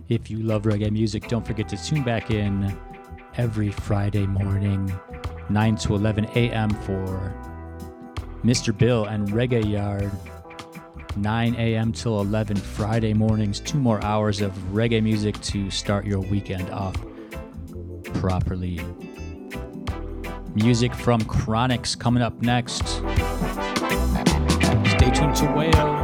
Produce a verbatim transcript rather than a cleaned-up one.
If you love reggae music, don't forget to tune back in every Friday morning, nine to eleven a.m. for Mister Bill and Reggae Yard. nine a.m. till eleven Friday mornings. Two more hours of reggae music to start your weekend off properly. Music from Chronixx coming up next. Stay tuned to Whale.